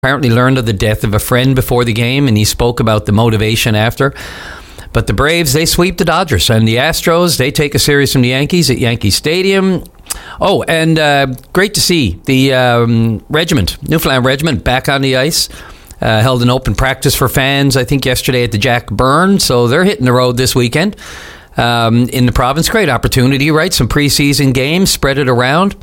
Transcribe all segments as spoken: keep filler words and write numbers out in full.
apparently learned of the death of a friend before the game, and he spoke about the motivation after. But the Braves, they sweep the Dodgers, and the Astros, they take a series from the Yankees at Yankee Stadium. Oh, and uh, great to see the um, regiment, Newfoundland Regiment, back on the ice. Uh, held an open practice for fans, I think, yesterday at the Jack Byrne. So they're hitting the road this weekend um, in the province. Great opportunity, right? Some preseason games, spread it around.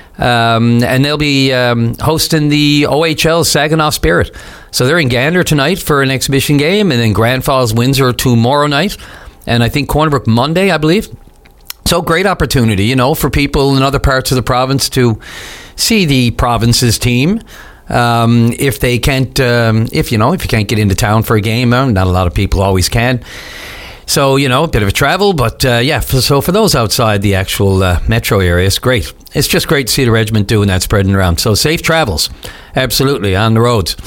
Um, and they'll be um, hosting the O H L Saginaw Spirit. So they're in Gander tonight for an exhibition game, and then Grand Falls, Windsor tomorrow night. And I think Corner Brook Monday, I believe. So great opportunity, you know, for people in other parts of the province to see the province's team. Um, if they can't, um, if you know, if you can't get into town for a game, uh, not a lot of people always can. So, you know, a bit of a travel, but uh, yeah, for, so for those outside the actual uh, metro area, it's great. It's just great to see the regiment doing that, spreading around. So safe travels, absolutely, on the roads.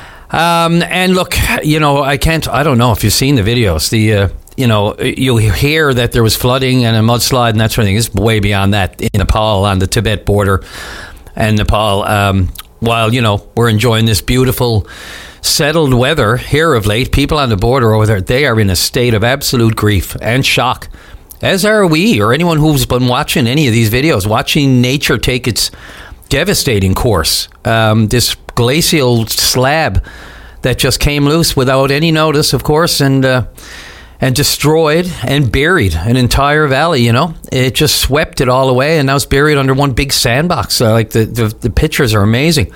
Um, and look, you know, I can't, I don't know if you've seen the videos. The, uh, you know, you'll hear that there was flooding and a mudslide and that sort of thing. It's way beyond that in Nepal, on the Tibet border and Nepal. Um, while, you know, we're enjoying this beautiful settled weather here of late, people on the border over there, they are in a state of absolute grief and shock, as are we, or anyone who's been watching any of these videos, watching nature take its devastating course. Um, this glacial slab that just came loose without any notice, of course, and uh, and destroyed and buried an entire valley. You know, it just swept it all away, and now it's buried under one big sandbox. Uh, like the, the the pictures are amazing.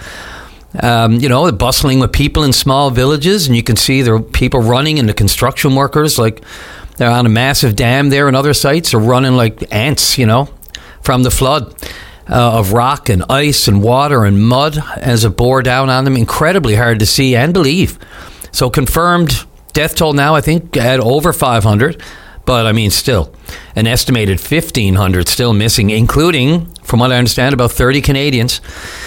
Um, you know, bustling with people in small villages, and you can see there are people running, and the construction workers, like they're on a massive dam there, and other sites are running like ants, you know, from the flood uh, of rock and ice and water and mud as it bore down on them. Incredibly hard to see and believe. So confirmed death toll now, I think, at over five hundred. But, I mean, still, an estimated fifteen hundred still missing, including, from what I understand, about thirty Canadians.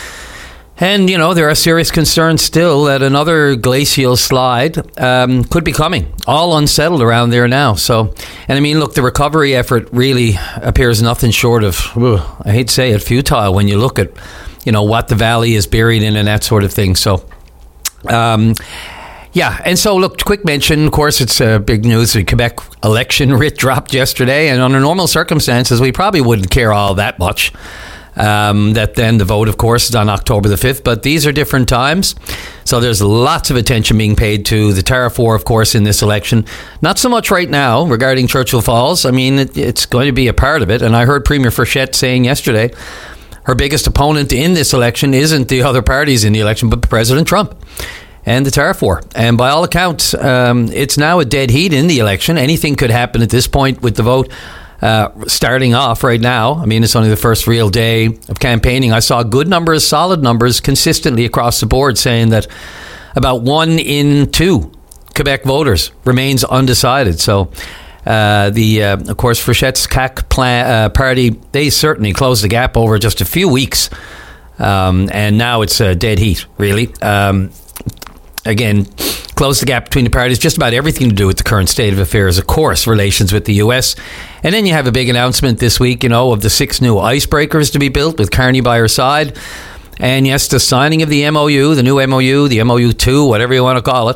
And, you know, there are serious concerns still that another glacial slide um, could be coming. All unsettled around there now. So, and I mean, look, the recovery effort really appears nothing short of, ugh, I hate to say it, futile when you look at, you know, what the valley is buried in and that sort of thing. So, um, yeah. And so, look, quick mention, of course, it's uh, big news. The Quebec election writ dropped yesterday. And under normal circumstances, we probably wouldn't care all that much. Um, that then the vote, of course, is on October the fifth, but these are different times. So there's lots of attention being paid to the Tariff War, of course, in this election. Not so much right now regarding Churchill Falls. I mean, it, it's going to be a part of it. And I heard Premier Frechette saying yesterday her biggest opponent in this election isn't the other parties in the election, but President Trump and the Tariff War. And by all accounts, um, it's now a dead heat in the election. Anything could happen at this point with the vote. Uh, starting off right now, I mean, it's only the first real day of campaigning. I saw good numbers, solid numbers, consistently across the board saying that about one in two Quebec voters remains undecided. So uh, the, uh, of course, Frechette's C A C plan, uh, party, they certainly closed the gap over just a few weeks. Um, and now it's a dead heat, really. Um, again, close the gap between the parties, just about everything to do with the current state of affairs, of course, relations with the U S. And then you have a big announcement this week, you know, of the six new icebreakers to be built with Carney by her side. And yes, the signing of the M O U, the new M O U, the M O U two, whatever you want to call it,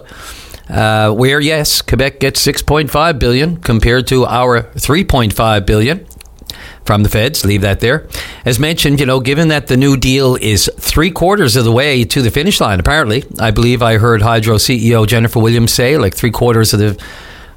uh, where, yes, Quebec gets six point five billion dollars compared to our three point five billion dollars from the feds. Leave that there. As mentioned, you know, given that the new deal is three quarters of the way to the finish line, apparently, I believe I heard Hydro C E O Jennifer Williams say, like three quarters of the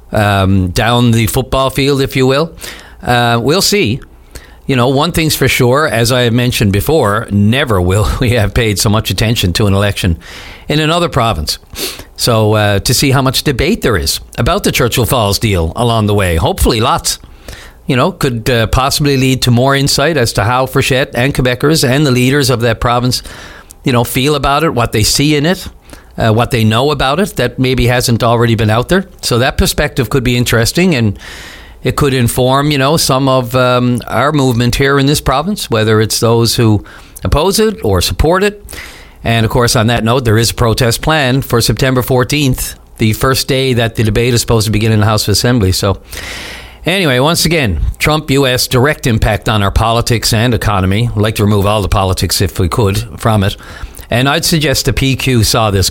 um, down the football field, if you will. Uh, we'll see. You know, one thing's for sure, as I have mentioned before, never will we have paid so much attention to an election in another province. So uh, to see how much debate there is about the Churchill Falls deal along the way, hopefully lots. You know, could uh, possibly lead to more insight as to how Frechette and Quebecers and the leaders of that province, you know, feel about it, what they see in it, uh, what they know about it that maybe hasn't already been out there. So that perspective could be interesting, and it could inform, you know, some of um, our movement here in this province, whether it's those who oppose it or support it. And of course, on that note, there is a protest planned for September fourteenth, the first day that the debate is supposed to begin in the House of Assembly. So anyway, once again, Trump U S direct impact on our politics and economy. I'd like to remove all the politics if we could from it. And I'd suggest the P Q saw this